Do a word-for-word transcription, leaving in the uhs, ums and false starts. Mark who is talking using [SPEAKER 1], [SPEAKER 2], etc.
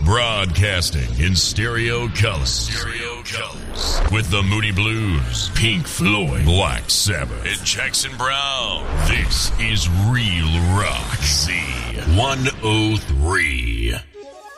[SPEAKER 1] Broadcasting in stereo colors. Stereo colors. With the Moody Blues, Pink Floyd, Black Sabbath, and Jackson Brown. This is Real Rock Z one oh three.